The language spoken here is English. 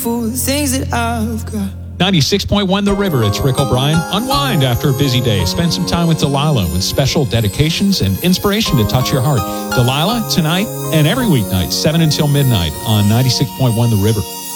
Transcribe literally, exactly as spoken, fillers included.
for the things that I've got. ninety-six point one The River, it's Rick O'Brien. Unwind after a busy day. Spend some time with Delilah with special dedications and inspiration to touch your heart. Delilah, tonight and every weeknight, seven until midnight on ninety-six point one The River.